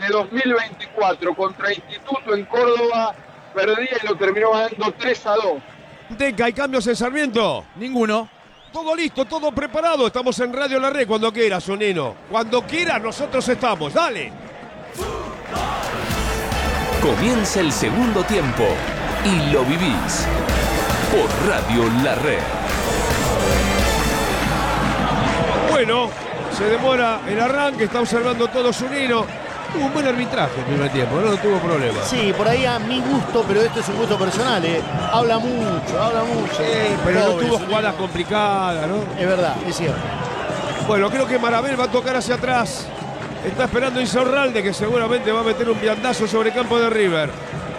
de 2024 contra Instituto en Córdoba, perdía y lo terminó ganando 3-2. Teca, ¿hay cambios en Sarmiento? Ninguno. Todo listo, todo preparado. Estamos en Radio La Red cuando quieras, Sonino. Cuando quieras, nosotros estamos. ¡Dale! Comienza el segundo tiempo y lo vivís por Radio La Red. Bueno, se demora el arranque, está observando todo Zunino. Tuvo un buen arbitraje el primer tiempo, no tuvo problema. Sí, por ahí a mi gusto, pero esto es un gusto personal, ¿eh? Habla mucho. Pero no Pobre tuvo Zunino. jugadas complicadas, ¿no? Es verdad, es cierto. Bueno, creo que Marabel va a tocar hacia atrás. Está esperando Insaurralde, que seguramente va a meter un viandazo sobre el campo de River.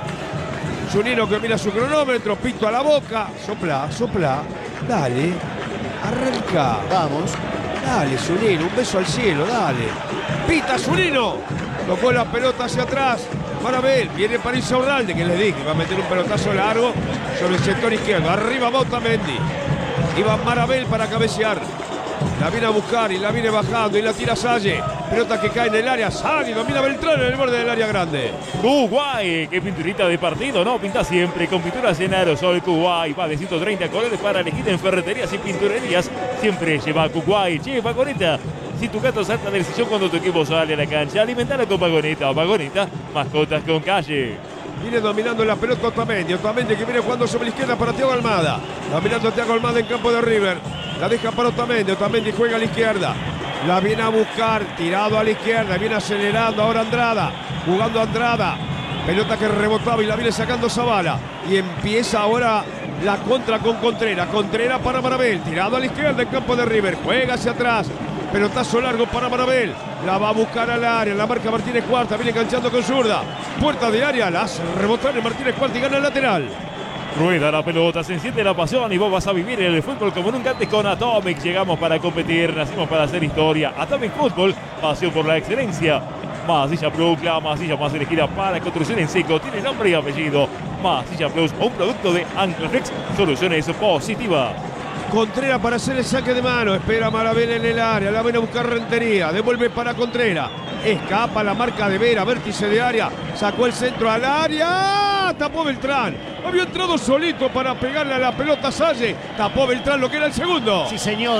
Zunino que mira su cronómetro, pito a la boca. Sopla. Dale. Arranca. Vamos. Dale, Zunino, un beso al cielo, dale. Pita Zunino. Tocó la pelota hacia atrás. Marabel, viene para Insaurralde, que les dije, va a meter un pelotazo largo sobre el sector izquierdo. Arriba Otamendi. Iba Marabel para cabecear. La viene a buscar y la viene bajando y la tira Salle. Pelota que cae en el área. Sale y domina Beltrán en el borde del área grande. Kuwait, qué pinturita de partido, ¿no? Pinta siempre con pinturas en aerosol. Kuwait va de 130 colores para elegir en ferreterías y pinturerías. Siempre lleva Kuwait, lleva Pagoneta. Si tu gato salta del sillón cuando tu equipo sale a la cancha, alimentala con Pagoneta o Pagoneta, mascotas con calle. Viene dominando la pelota Otamendi. Otamendi que viene jugando sobre la izquierda para Thiago Almada. Dominando a Thiago Almada en campo de River. La deja para Otamendi. Otamendi juega a la izquierda. La viene a buscar. Tirado a la izquierda. Viene acelerando ahora Andrada. Jugando Andrada. Pelota que rebotaba y la viene sacando Zavala. Y empieza ahora la contra con Contreras. Contreras para Marabel. Tirado a la izquierda en campo de River. Juega hacia atrás. Pelotazo largo para Marabel. La va a buscar al área. La marca Martínez Cuarta. Viene enganchando con zurda. Puerta de área. La hace rebotar en Martínez Cuarta y gana el lateral. Rueda la pelota, se enciende la pasión y vos vas a vivir el fútbol como nunca antes con Atomic. Llegamos para competir, nacimos para hacer historia. Atomic Fútbol, pasión por la excelencia. Masilla Plus, la masilla más elegida para construcción en seco. Tiene nombre y apellido. Masilla Plus, un producto de Anclaflex. Soluciones positivas. Contreras para hacer el saque de mano. Espera Marabel en el área. La viene a buscar Rentería. Devuelve para Contreras. Escapa la marca de Vera. Vértice de área. Sacó el centro al área. Tapó Beltrán. Había entrado solito para pegarle a la pelota a Salle. Tapó Beltrán lo que era el segundo. Sí, señor.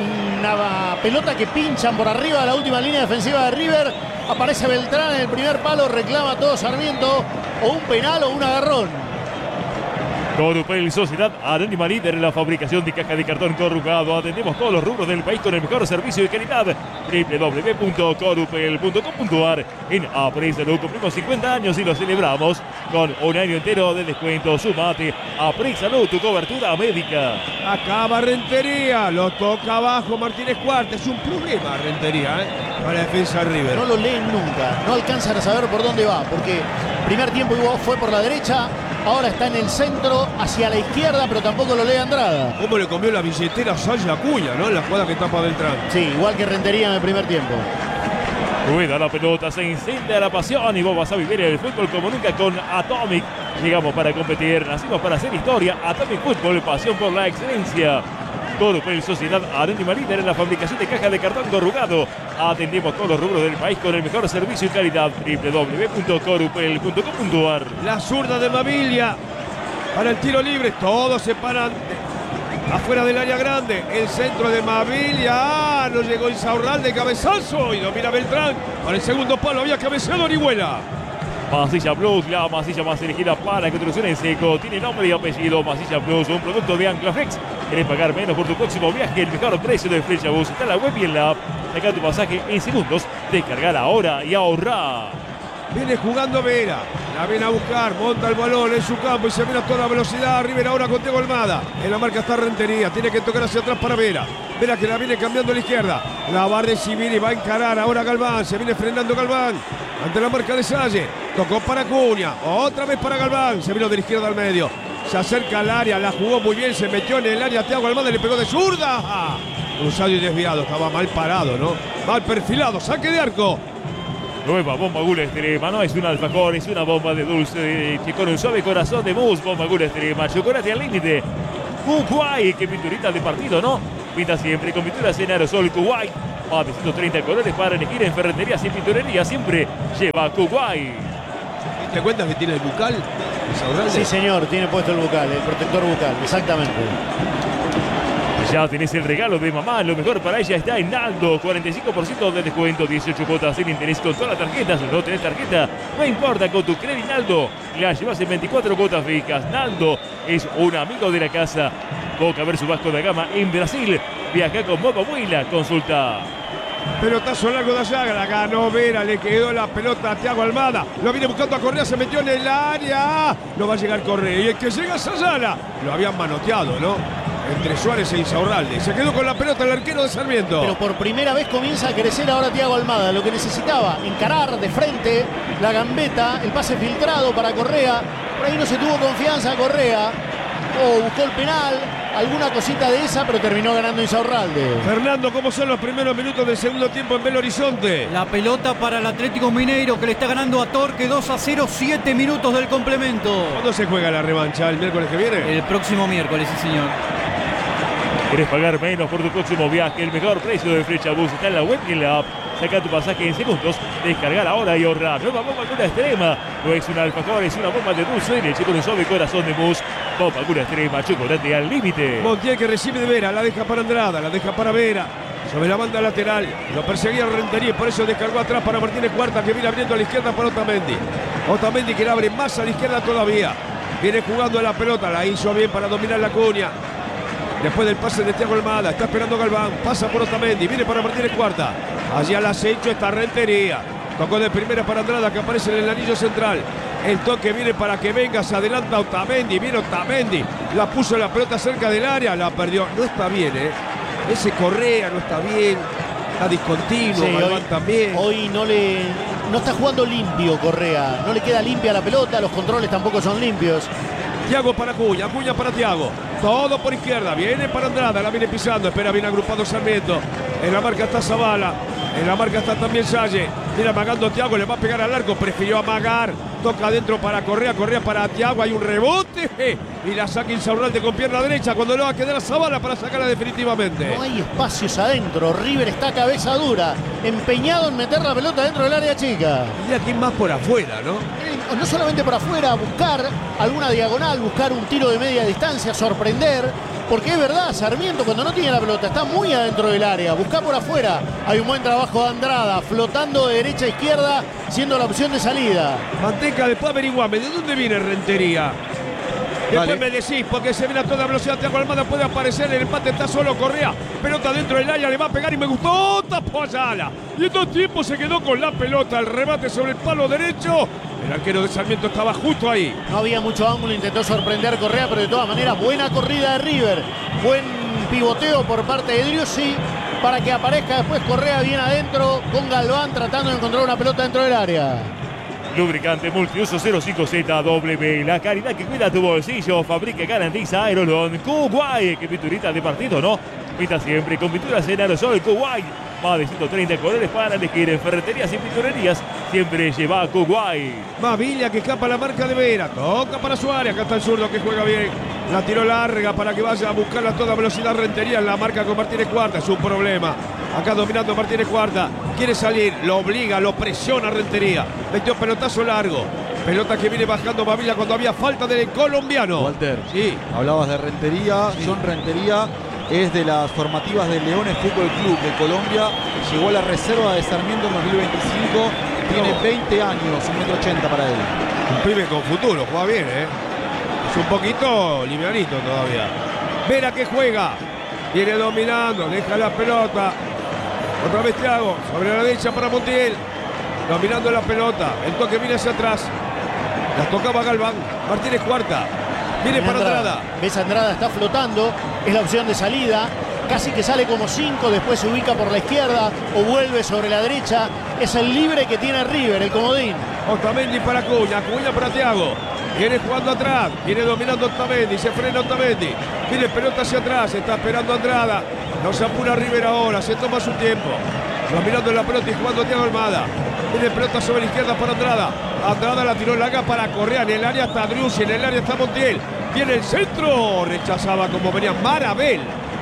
Una pelota que pinchan por arriba de la última línea defensiva de River. Aparece Beltrán en el primer palo. Reclama todo Sarmiento. O un penal o un agarrón. Corupel, Sociedad Anónima, líder en la fabricación de caja de cartón corrugado. Atendemos todos los rubros del país con el mejor servicio y calidad. www.corupel.com.ar. En Apre Salud cumplimos 50 años y lo celebramos con un año entero de descuento. Sumate a Apre Salud, tu cobertura médica. Acaba Rentería. Lo toca abajo Martínez Cuarta. Es un problema Rentería, para la defensa de River. No lo leen nunca. No alcanzan a saber por dónde va. Porque primer tiempo fue por la derecha. Ahora está en el centro, hacia la izquierda, pero tampoco lo lee Andrada. ¿Cómo le comió la billetera a Salle Acuña, ¿no? En la jugada que tapa Beltrán. Sí, igual que Rentería en el primer tiempo. Rueda la pelota, se incendia la pasión y vos vas a vivir el fútbol como nunca con Atomic. Llegamos para competir, nacimos para hacer historia. Atomic Fútbol, pasión por la excelencia. Corupel, Sociedad Anónima, líder en la fabricación de caja de cartón corrugado. Atendemos todos los rubros del país con el mejor servicio y calidad. www.corupel.com.ar. La zurda de Mavilla para el tiro libre. Todos se paran afuera del área grande. El centro de Mavilla. No llegó Insaurralde, cabezazo. Y domina Beltrán. Para el segundo palo había cabeceado Orihuela. Masilla Plus, la masilla más elegida para construcción en seco. Tiene nombre y apellido. Masilla Plus, un producto de Anclaflex. ¿Querés pagar menos por tu próximo viaje? El mejor precio de Flechabús está en la web y en la app. Saca tu pasaje en segundos. Descargar ahora y ahorrar. Viene jugando Vera. La viene a buscar. Monta el balón en su campo y se viene a toda velocidad. River ahora con Thiago Almada. En la marca está Rentería. Tiene que tocar hacia atrás para Vera. Vera que la viene cambiando a la izquierda. La va a recibir y va a encarar ahora Galván. Se viene frenando Galván. Ante la marca de Salle. Tocó para Acuña. Otra vez para Galván. Se vino de la izquierda al medio. Se acerca al área. La jugó muy bien. Se metió en el área. Thiago Almada le pegó de zurda. Cruzado y desviado. Estaba mal parado, ¿no? Mal perfilado. Saque de arco. Nueva bomba Gula Extrema, no es un alfajor, es una bomba de dulce de leche con un suave corazón de mousse. Bomba Gula Extrema, chocolate al límite. Kuwait, qué pinturita de partido, ¿no? Pinta siempre con pinturas en aerosol. Kuwait, Más de 130 colores para elegir en ferreterías y pinturerías. Siempre lleva Kuwait. ¿Te cuentas que tiene el bucal? Sí, señor, tiene puesto el bucal, el protector bucal, exactamente. Ya tenés el regalo de mamá, lo mejor para ella está en Naldo. 45% de descuento, 18 cuotas sin interés con todas las tarjetas. No tenés tarjeta, no importa, con tu crédito Naldo la llevas en 24 cuotas fijas. Naldo es un amigo de la casa. Boca versus Vasco da Gama en Brasil. Viaja con Boca Huila, consulta. Pelotazo largo de allá, la ganó Vera, le quedó la pelota a Thiago Almada. Lo viene buscando a Correa, se metió en el área. No va a llegar Correa. Y el que llega es Ayala. Lo habían manoteado, ¿no? Entre Suárez e Insaurralde. Se quedó con la pelota el arquero de Sarmiento. Pero por primera vez comienza a crecer ahora Thiago Almada. Lo que necesitaba, encarar de frente la gambeta, el pase filtrado para Correa. Por ahí no se tuvo confianza Correa. Buscó el penal, alguna cosita de esa, pero terminó ganando Insaurralde. Fernando, ¿cómo son los primeros minutos del segundo tiempo en Belo Horizonte? La pelota para el Atlético Mineiro, que le está ganando a Torque 2-0, 7 minutos del complemento. ¿Cuándo se juega la revancha? ¿El miércoles que viene? El próximo miércoles, sí señor. ¿Querés pagar menos por tu próximo viaje? El mejor precio de Flecha Bus está en la web y en la app. Saca tu pasaje en segundos, descargar ahora y ahorrar. Nueva bomba Cura Extrema. No es un alfajor, es una bomba de dulce de leche con un suave corazón de mousse. Bomba Cura Extrema, chocolate al límite. Montiel que recibe de Vera, la deja para Andrada, la deja para Vera. Sobre la banda lateral, lo perseguía Rentería y por eso descargó atrás para Martínez Cuarta, que viene abriendo a la izquierda para Otamendi. Otamendi que la abre más a la izquierda todavía. Viene jugando la pelota, la hizo bien para dominar la Cunha. Después del pase de Thiago Almada, está esperando Galván, pasa por Otamendi, viene para Martínez Cuarta. Allí al acecho está Rentería. Tocó de primera para Andrada, que aparece en el anillo central. El toque viene para que venga, se adelanta Otamendi, viene Otamendi. La puso la pelota cerca del área, la perdió. No está bien, ¿eh? Ese Correa no está bien, está discontinuo, Sí, Galván también. Hoy no está jugando limpio Correa, no le queda limpia la pelota, los controles tampoco son limpios. Thiago para Acuña, Acuña para Thiago. Todo por izquierda, viene para Andrada, la viene pisando, espera bien agrupado Sarmiento. En la marca está Zavala, en la marca está también Salle. Viene amagando Thiago, le va a pegar al arco, prefirió amagar. Toca adentro para Correa, Correa para Thiago, hay un rebote. Y la saca Insaurralde con pierna derecha cuando le va a quedar a Zavala para sacarla definitivamente. No hay espacios adentro, River está cabeza dura, empeñado en meter la pelota dentro del área chica. Y aquí más por afuera, ¿no? No solamente por afuera, buscar alguna diagonal, buscar un tiro de media distancia, sorprender, porque es verdad, Sarmiento cuando no tiene la pelota está muy adentro del área, busca por afuera, hay un buen trabajo de Andrada, flotando de derecha a izquierda, siendo la opción de salida. Manteca, después averiguame, ¿de dónde viene Rentería? Después me decís, porque se viene a toda velocidad, Thiago Almada puede aparecer, el empate está solo Correa, pelota dentro del área, le va a pegar y me gustó, tapó Ayala. Y en 2 tiempos se quedó con la pelota, el remate sobre el palo derecho. El arquero de Sarmiento estaba justo ahí. No había mucho ángulo, intentó sorprender Correa, pero de todas maneras, buena corrida de River. Buen pivoteo por parte de Driussi para que aparezca después Correa bien adentro con Galván tratando de encontrar una pelota dentro del área. Lubricante multiuso 05ZW. La calidad que cuida tu bolsillo. Fabrica y garantiza Aerolón. Kuwait. ¿Qué pinturita de partido, no? Pinta siempre con pinturas en aerosol Kuwait. Más de 130 colores para elegir en ferreterías y pinturerías. Siempre lleva Kuwait. Mavilla que escapa la marca de Vera. Toca para Suárez. Acá está el zurdo que juega bien. La tiró larga para que vaya a buscarla a toda velocidad Rentería en la marca con Martínez Cuarta. Es un problema. Acá dominando Martínez Cuarta. Quiere salir, lo obliga, lo presiona Rentería. Metió pelotazo largo. Pelota que viene bajando Mavilla cuando había falta del colombiano. Walter, sí. Hablabas de Rentería. Sí. John Rentería es de las formativas del Leones Fútbol Club de Colombia. Llegó a la reserva de Sarmiento en 2025. Tiene 20 años, 1,80 m para él. Un pibe con futuro, juega bien, ¿eh? Es un poquito livianito todavía. Vera que juega. Viene dominando, deja la pelota. Otra vez Thiago, sobre la derecha para Montiel. Dominando la pelota. El toque viene hacia atrás. Las tocaba Galván. Martínez Cuarta. Viene para Andrada. Ves, Andrada está flotando. Es la opción de salida. Casi que sale como 5. Después se ubica por la izquierda o vuelve sobre la derecha. Es el libre que tiene River, el comodín. Otamendi para Acuña. Acuña para Thiago. Viene jugando atrás. Viene dominando Otamendi. Se frena Otamendi. Viene pelota hacia atrás. Está esperando Andrada. No se apura River ahora. Se toma su tiempo. Dominando la pelota y jugando Thiago Almada. Viene pelota sobre la izquierda para Andrada. Andrada la tiró larga para Correa. En el área está Driussi. En el área está Montiel. Viene el centro. Rechazaba como venía Marabel.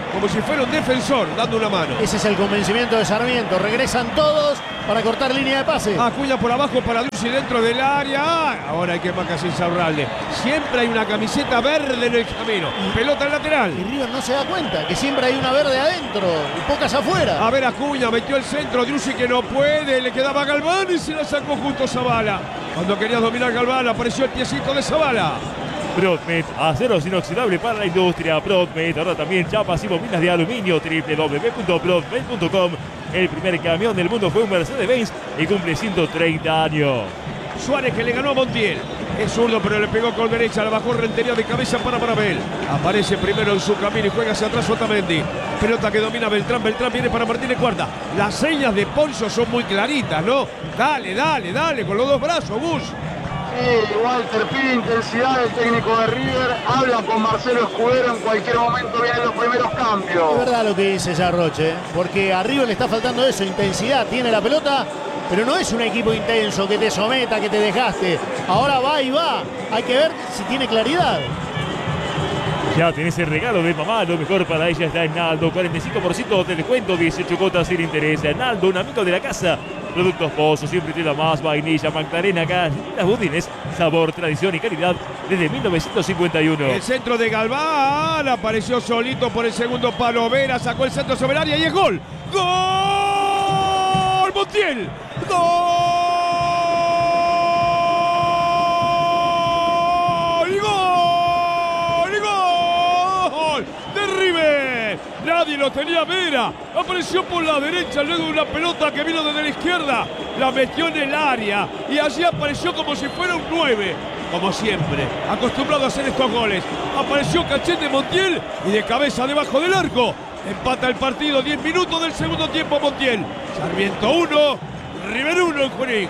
como si fuera un defensor dando una mano. Ese es el convencimiento de Sarmiento. Regresan todos para cortar línea de pase. Acuña por abajo para Ducci dentro del área. Ahora hay que marcar sin Saurralde. Siempre hay una camiseta verde en el camino. Pelota al lateral. Y River no se da cuenta que siempre hay una verde adentro y pocas afuera. A ver, Acuña metió el centro. Ducci que no puede. Le quedaba Galván y se la sacó junto a Zavala. Cuando quería dominar Galván apareció el piecito de Zavala. Prodmed, aceros inoxidable para la industria. Prodmed, ahora también chapas y bobinas de aluminio. www.prodmed.com. El primer camión del mundo fue un Mercedes-Benz y cumple 130 años. Suárez que le ganó a Montiel. Es zurdo, pero le pegó con derecha. La bajó Rentería de cabeza para Marabel. Aparece primero en su camino y juega hacia atrás Otamendi. Pelota que domina Beltrán. Beltrán viene para Martínez Cuarta. Las señas de Poncio son muy claritas, ¿no? Dale, dale, dale, con los dos brazos, Gus. Sí, Walter, pide intensidad el técnico de River. Habla con Marcelo Escudero. En cualquier momento vienen los primeros cambios. Es verdad lo que dice Sarroche, porque a River le está faltando eso, intensidad. Tiene la pelota, pero no es un equipo intenso que te someta, que te dejaste. Ahora va y va. Hay que ver si tiene claridad. Ya tenés el regalo de mamá, lo mejor para ella está en Naldo. 45% de descuento, 18 cuotas sin interés. Naldo, un amigo de la casa. Productos Pozo, siempre tiene más vainilla, magdalena, galletitas, budines, sabor, tradición y calidad desde 1951. El centro de Galván apareció solito por el segundo palo. Vera sacó el centro sobre el área y es gol. ¡Gol! ¡Montiel! ¡Gol! De River, nadie lo tenía. Vera apareció por la derecha, luego una pelota que vino desde la izquierda, la metió en el área y allí apareció como si fuera un 9, como siempre, acostumbrado a hacer estos goles. Apareció Cachete Montiel y de cabeza debajo del arco, empata el partido. 10 minutos del segundo tiempo. Montiel, Sarmiento 1, River 1 en Junín.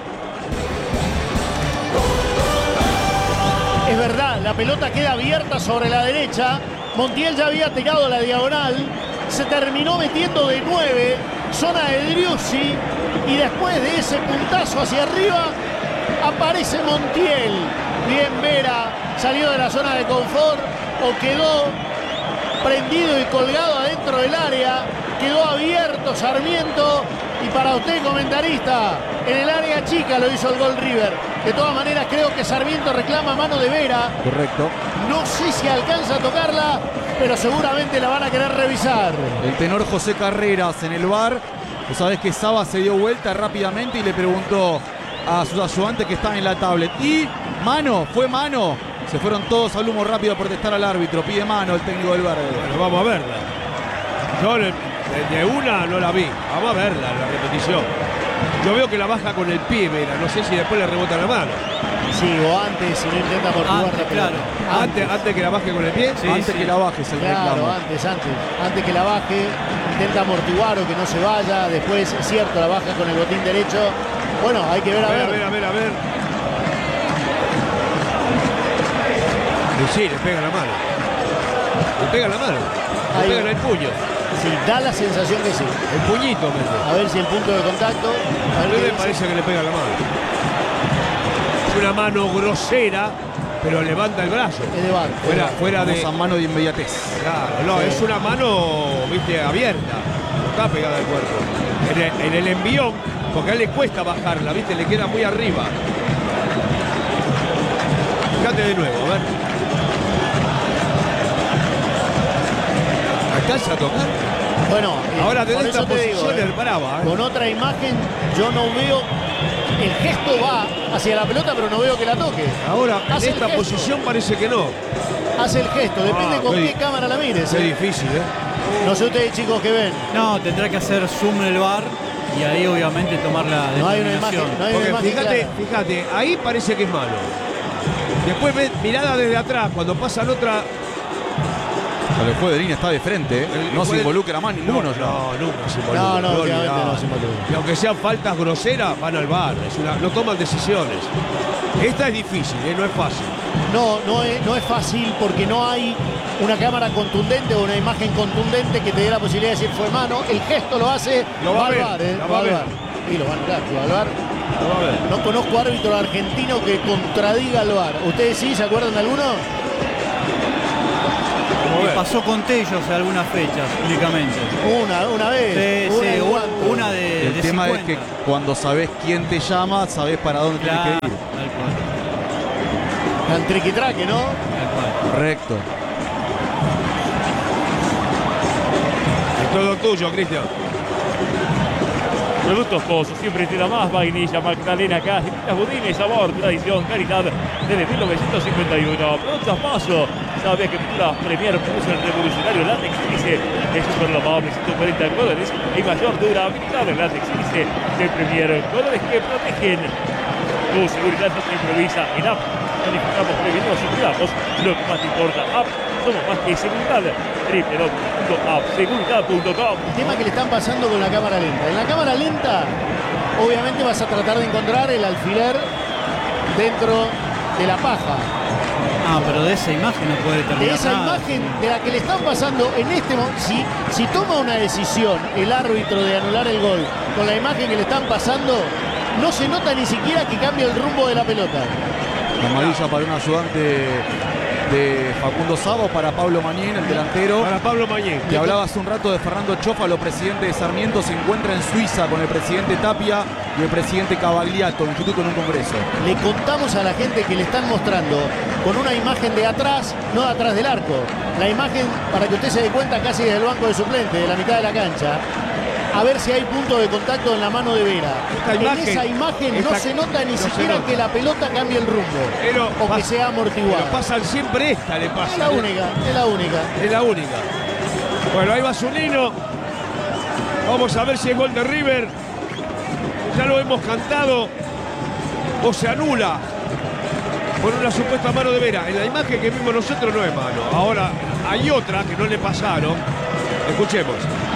Es verdad, la pelota queda abierta sobre la derecha. Montiel ya había tirado la diagonal, se terminó metiendo de 9, zona de Driussi, y después de ese puntazo hacia arriba aparece Montiel. Bien Vera, salió de la zona de confort o quedó prendido y colgado adentro del área, quedó abierto Sarmiento. Y para usted, comentarista, en el área chica lo hizo el gol River. De todas maneras, creo que Sarmiento reclama mano de Vera. Correcto. No sé si alcanza a tocarla, pero seguramente la van a querer revisar. El tenor José Carreras en el VAR. Vos sabés que Saba se dio vuelta rápidamente y le preguntó a sus ayudantes que estaban en la tablet. Y mano, fue mano. Se fueron todos al humo rápido a protestar al árbitro. Pide mano el técnico del VAR. Bueno, vamos a verla. Yo de una no la vi. Vamos a verla, la repetición. Yo veo que la baja con el pie, Vera. No sé si después le rebota la mano. Sí, o antes, si no intenta amortiguar la pelota. Claro. Antes que la baje con el pie. Sí, antes que la baje es el Claro, reclamo. antes que la baje, intenta amortiguar o que no se vaya. Después, es cierto, la baja con el botín derecho. Bueno, hay que ver, A ver. Y sí, le pega la mano. Le pega la mano. Le pega en el puño. Sí, da la sensación que sí. El puñito, mete. A ver si el punto de contacto. A mí me parece que le pega la mano. Es una mano grosera, pero levanta el brazo. Es de bar. Fuera de. Esa mano de inmediatez. Claro, no, es una mano, viste, abierta. No está pegada al cuerpo. En el envión, porque a él le cuesta bajarla, viste, le queda muy arriba. Fíjate de nuevo, a ver. ¿Alcanza a tocar? Bueno, ahora por desde esta eso te digo, posición es brava. con otra imagen yo no veo. El gesto va hacia la pelota, pero no veo que la toque. Ahora, en Hace el esta gesto. posición parece que no. Hace el gesto, depende con qué cámara la mires. Es difícil, ¿eh? No sé ustedes, chicos, que ven. No, tendrá que hacer zoom en el bar y ahí obviamente tomar la No hay una determinación. imagen, no hay una Porque imagen fíjate, ahí parece que es malo. Después mirada desde atrás, cuando pasan otra. El juego de línea está de frente, ¿eh? No se involucra más ninguno. No, nunca se involucra. No, olvidate. obviamente no se involucra. Y aunque sean faltas groseras, van al VAR. No toman decisiones. Esta es difícil, no es fácil. No es fácil porque no hay una cámara contundente o una imagen contundente que te dé la posibilidad de decir fue mano. El gesto lo hace, Lo va a ver, VAR, lo va a ver. Y lo van a anular, lo va a VAR. Lo va a ver. No conozco árbitro argentino que contradiga al VAR. ¿Ustedes sí? ¿Se acuerdan de alguno? Como a ver. Pasó con Tello hace algunas fechas únicamente. Una vez. Sí, en guante. una de El tema 50. es que cuando sabés quién te llama, sabés para dónde Claro, tienes que ir. tal cual, Al triquitraque, ¿no? tal cual. Correcto. Es todo tuyo, Cristian. Productos Pozos, siempre te da más vainilla, magdalena, cajetitas, budines, sabor, tradición, calidad desde 1951. Productos Pozos, sabes que la Premier puso el revolucionario látex dice es súper lavable, 140 colores y mayor durabilidad del látex dice de Premier, colores que protegen. Tu seguridad no se improvisa en app. Planificamos, prevenimos y cuidamos lo que más te importa. App, somos más que seguridad. www.appseguridad.com. El tema que le están pasando con la cámara lenta. En la cámara lenta, obviamente vas a tratar de encontrar el alfiler dentro de la paja. Ah, pero de esa imagen no puede terminar De esa nada. imagen de la que le están pasando en este momento, si toma una decisión el árbitro de anular el gol con la imagen que le están pasando, no se nota ni siquiera que cambia el rumbo de la pelota. Amarilla para un ayudante de Facundo Sabo, para Pablo Mañín, el delantero. Para Pablo Mañín. Que hablaba hace un rato de Fernando Chófalo, presidente de Sarmiento, se encuentra en Suiza con el presidente Tapia y el presidente Cavagliato, instituto en un congreso. Le contamos a la gente que le están mostrando con una imagen de atrás, no de atrás del arco. La imagen, para que usted se dé cuenta, casi desde el banco de suplente, de la mitad de la cancha. A ver si hay punto de contacto en la mano de Vera. En esa imagen no se nota ni siquiera que la pelota cambie el rumbo o que sea amortiguada. Pero pasan siempre esta, le pasa. Es la única, es la única. Es la única. Bueno, ahí va Zunino. Vamos a ver si es gol de River. Ya lo hemos cantado. O se anula por una supuesta mano de Vera. En la imagen que vimos nosotros no es mano. Ahora hay otra que no le pasaron. Escuchemos.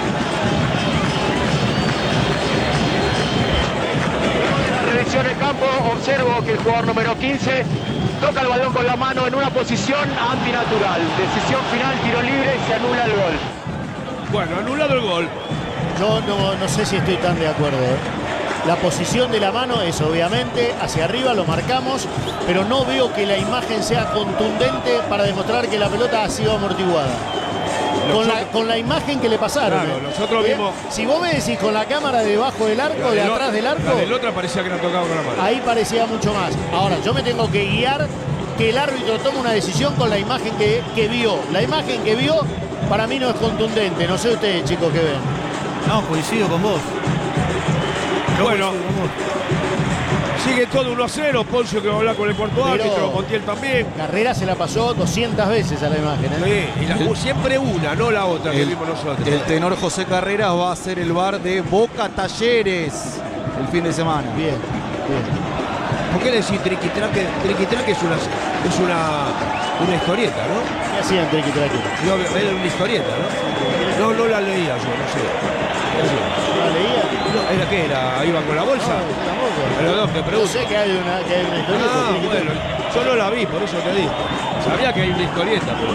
Revisión de campo, observo que el jugador número 15 toca el balón con la mano en una posición antinatural. Decisión final, tiro libre y se anula el gol. Bueno, anulado el gol. Yo no sé si estoy tan de acuerdo. La posición de la mano es obviamente hacia arriba, lo marcamos, pero no veo que la imagen sea contundente para demostrar que la pelota ha sido amortiguada. Con la imagen que le pasaron. Claro, nosotros vimos. Si vos me decís con la cámara debajo del arco, de atrás del arco, La del otro parecía que era tocado con la mano. ahí parecía mucho más. Ahora, yo me tengo que guiar que el árbitro tome una decisión con la imagen que vio. La imagen que vio para mí no es contundente. No sé ustedes, chicos, qué ven. No, coincido con vos. Bueno, sigue todo 1-0. Poncio que va a hablar con el cuarto Pero árbitro. Montiel también. Carrera se la pasó 200 veces a la imagen. Sí, y siempre una, no la otra que El, vimos nosotros. el tenor José Carreras va a ser el VAR de Boca Talleres el fin de semana. Bien, bien. ¿Por qué le decís triquitraque? Triquitraque es una historieta, ¿no? ¿Qué hacían triqui-traqui? No, era una historieta, ¿no? No la leía yo, no sé. ¿La leía? No, ¿era qué? ¿Era? ¿Iba con la bolsa? No, tampoco. Pero no, te Yo pregunto. sé que hay una historieta. Ah, triqui-traqui. bueno, yo no la vi, por eso te digo. Sabía que hay una historieta, pero...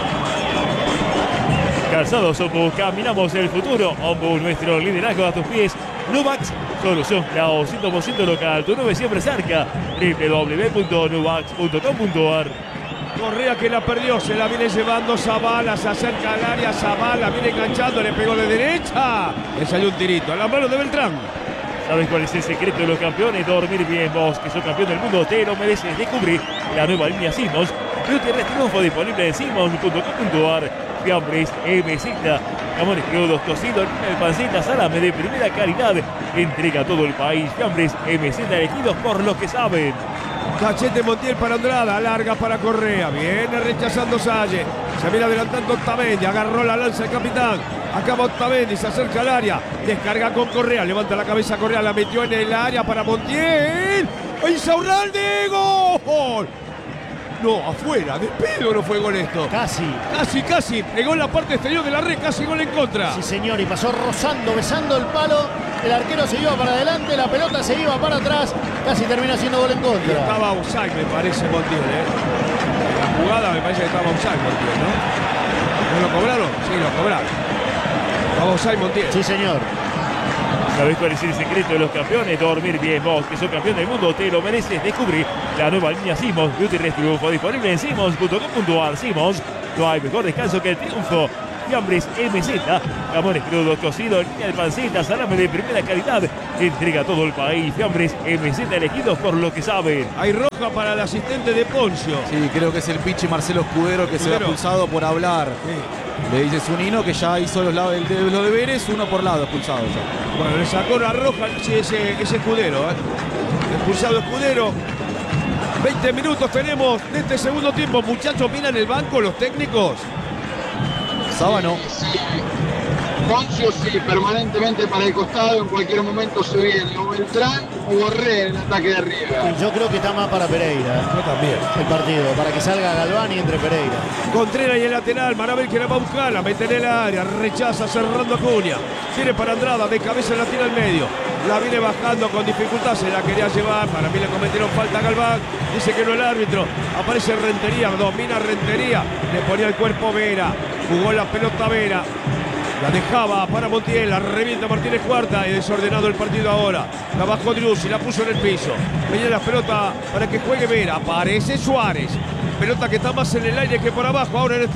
Calzados Ombus, caminamos el futuro. Ombus, nuestro liderazgo a tus pies. Nuvax, solución Clau, 100% local. Tu nube siempre cerca. www.nuvax.com.ar. Correa que la perdió, se la viene llevando Zavala, se acerca al área, Zavala viene enganchando, le pegó de derecha. Le salió un tirito a la mano de Beltrán. ¿Sabes cuál es el secreto de los campeones? Dormir bien. Vos, que sos campeón del mundo, te lo mereces. Descubrí la nueva línea Simmons. Beauty Triunfo disponible en simmons.com.ar. Fiambres, MZ, jamones crudos, cocidos, panceta, salame de primera calidad. Entrega a todo el país. Fiambres, MZ, elegidos por los que saben. Cachete Montiel para Andrada, larga para Correa, viene rechazando Salle, se viene adelantando Otamendi, agarró la lanza el capitán, acaba Otamendi, se acerca al área, descarga con Correa, levanta la cabeza Correa, la metió en el área para Montiel, Insaurralde, gol. No, afuera, de pedo no fue gol esto. Casi, pegó en la parte exterior de la red, casi gol en contra. Sí, señor, y pasó rozando, besando el palo. El arquero se iba para adelante, la pelota se iba para atrás. Casi termina siendo gol en Y contra. estaba offside, me parece, Montiel, La jugada me parece que estaba offside, Montiel, ¿no? ¿No lo cobraron? Sí, lo cobraron. Estaba offside, Montiel. Sí, señor. ¿Sabés cuál es el secreto de los campeones? Dormir bien. Vos, que sos campeón del mundo, te lo mereces. Descubrí la nueva línea Simmons. Beauty Triunfo disponible en simmons.com.ar. Simmons, No hay mejor descanso que el triunfo. Fiambres MZ, jamones crudos, cocidos, línea de panceta, salame de primera calidad. Entrega a todo el país. Fiambres MZ, elegidos por lo que saben. Hay roja para el asistente de Poncio. Sí, creo que es el pichi Marcelo Escudero que se ve expulsado por hablar. Sí. Le dice Zunino que ya hizo los deberes, uno por lado expulsado ya. Bueno, le sacó la roja, sí, ese Escudero. Expulsado Escudero. 20 minutos tenemos de este segundo tiempo. Muchachos, miran el banco los técnicos. Sábano. Poncio sí, permanentemente para el costado, en cualquier momento se viene o Beltrán o Borré en el ataque de arriba. Yo creo que está más para Pereira. Yo también. El partido, para que salga Galván y entre Pereira. Contreras y el lateral, Marabel que la va a buscar, la mete en el área, rechaza cerrando Acuña. Tiene para Andrada, de cabeza la tira al medio. La viene bajando con dificultad, se la quería llevar, para mí le cometieron falta a Galván. Dice que no el árbitro, aparece Rentería, domina Rentería, le ponía el cuerpo Vera, jugó la pelota Vera. La dejaba para Montiel, la revienta Martínez Cuarta y desordenado el partido ahora. La bajó Driussi, la puso en el piso. Venía la pelota para que juegue Vera. Aparece Suárez. Pelota que está más en el aire que por abajo ahora en este